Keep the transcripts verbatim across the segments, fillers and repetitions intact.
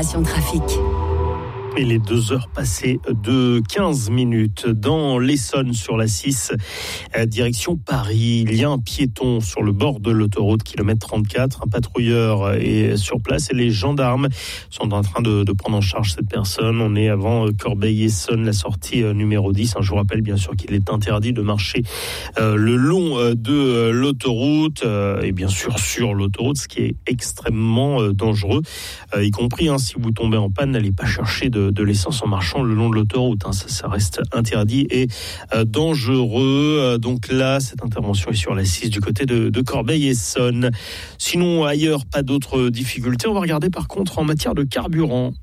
l'information trafic. Et les deux heures passées de quinze minutes dans l'Essonne sur la six, direction Paris. Il y a un piéton sur le bord de l'autoroute, kilomètre trente-quatre. Un patrouilleur est sur place et les gendarmes sont en train de, de prendre en charge cette personne. On est avant Corbeil-Essonne, la sortie numéro dix. Je vous rappelle bien sûr qu'il est interdit de marcher le long de l'autoroute et bien sûr sur l'autoroute, ce qui est extrêmement dangereux, y compris hein, si vous tombez en panne, n'allez pas chercher de de l'essence en marchant le long de l'autoroute. Hein. Ça, ça reste interdit et euh, dangereux. Donc là, cette intervention est sur la six du côté de, de Corbeil-Essonne. Sinon, ailleurs, pas d'autres difficultés. On va regarder par contre en matière de carburant.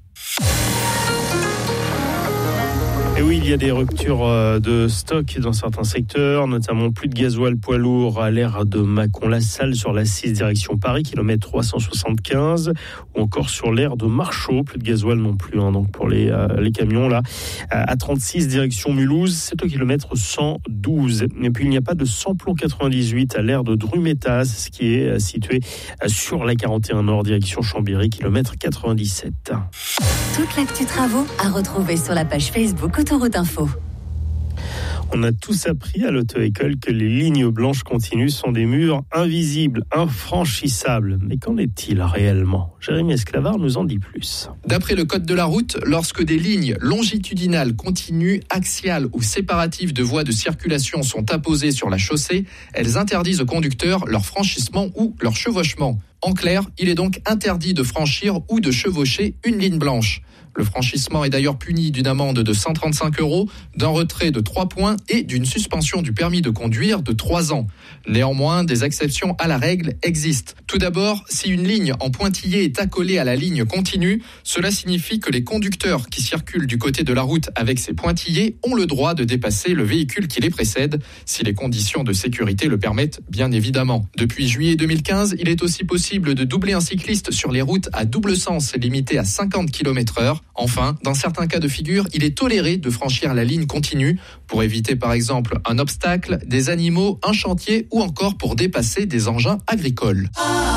Et oui, il y a des ruptures de stock dans certains secteurs, notamment plus de gasoil poids lourd à l'ère de Mâcon-la-Salle sur la six direction Paris, kilomètre trois cent soixante-quinze, ou encore sur l'ère de Marchaux, plus de gasoil non plus, hein, donc pour les, euh, les camions là, à trente-six direction Mulhouse, c'est au kilomètre cent douze. Et puis il n'y a pas de samplon quatre-vingt-dix-huit à l'ère de Drumettaz, ce qui est situé sur la quarante et un Nord direction Chambéry, kilomètre quatre-vingt-dix-sept. Toute l'actu travaux à retrouver sur la page Facebook Autoroute Info. On a tous appris à l'auto-école que les lignes blanches continues sont des murs invisibles, infranchissables. Mais qu'en est-il réellement ? Jérémy Esclavard nous en dit plus. D'après le code de la route, lorsque des lignes longitudinales, continues, axiales ou séparatives de voies de circulation sont apposées sur la chaussée, elles interdisent aux conducteurs leur franchissement ou leur chevauchement. En clair, il est donc interdit de franchir ou de chevaucher une ligne blanche. Le franchissement est d'ailleurs puni d'une amende de cent trente-cinq euros, d'un retrait de trois points et d'une suspension du permis de conduire de trois ans. Néanmoins, des exceptions à la règle existent. Tout d'abord, si une ligne en pointillé est accolée à la ligne continue, cela signifie que les conducteurs qui circulent du côté de la route avec ces pointillés ont le droit de dépasser le véhicule qui les précède, si les conditions de sécurité le permettent, bien évidemment. Depuis juillet deux mille quinze, il est aussi possible de doubler un cycliste sur les routes à double sens limitées à cinquante kilomètres heure. Enfin, dans certains cas de figure, il est toléré de franchir la ligne continue pour éviter par exemple un obstacle, des animaux, un chantier ou encore pour dépasser des engins agricoles.